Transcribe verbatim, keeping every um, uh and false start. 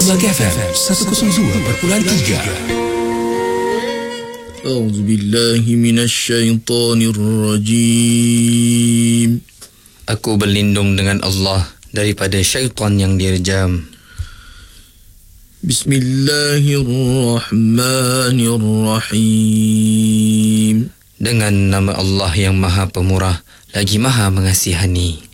Melaka F M seratus dua perpuluhan tiga. A'udzubillahi minasyaitonirrajim. Aku berlindung dengan Allah daripada syaitan yang direjam. Bismillahirrahmanirrahim. Dengan nama Allah yang Maha Pemurah lagi Maha Mengasihani.